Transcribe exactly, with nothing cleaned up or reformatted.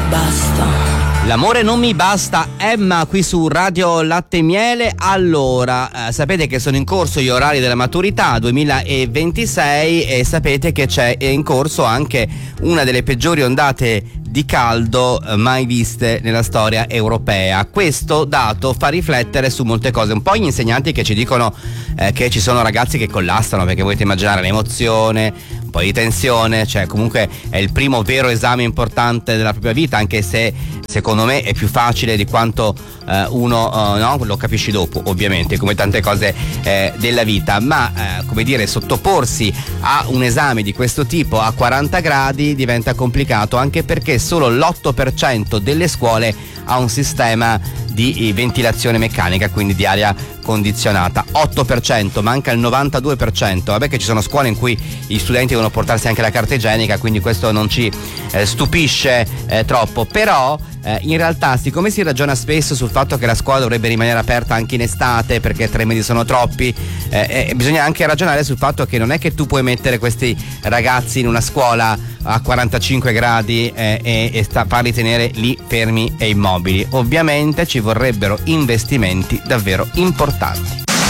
basta. L'amore non mi basta, Emma qui su Radio Latte e Miele. Allora, eh, sapete che sono in corso gli orari della maturità duemilaventisei e sapete che c'è in corso anche una delle peggiori ondate di caldo eh, mai viste nella storia europea. Questo dato fa riflettere su molte cose, un po' gli insegnanti che ci dicono eh, che ci sono ragazzi che collassano, perché potete immaginare l'emozione, un po' di tensione, cioè comunque è il primo vero esame importante della propria vita, anche se secondo me è più facile di quanto eh, uno eh, no, lo capisci dopo, ovviamente, come tante cose eh, della vita, ma eh, come dire, sottoporsi a un esame di questo tipo a quaranta gradi diventa complicato, anche perché solo l'otto per cento delle scuole ha un sistema di ventilazione meccanica, quindi di aria condizionata. Otto per cento, manca il novantadue per cento. Vabbè che ci sono scuole in cui gli studenti devono portarsi anche la carta igienica, quindi questo non ci eh, stupisce eh, troppo, però eh, in realtà, siccome si ragiona spesso sul fatto che la scuola dovrebbe rimanere aperta anche in estate perché tre mesi sono troppi, eh, eh, bisogna anche ragionare sul fatto che non è che tu puoi mettere questi ragazzi in una scuola a quarantacinque gradi eh, e, e sta, farli tenere lì fermi e immobili. Ovviamente ci vorrebbero investimenti davvero importanti.